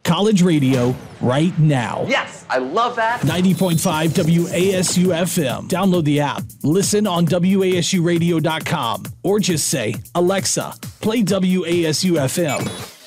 college radio right now. Yes, I love that. 90.5 WASU FM. Download the app. Listen on WASUradio.com or just say, Alexa, play WASU FM.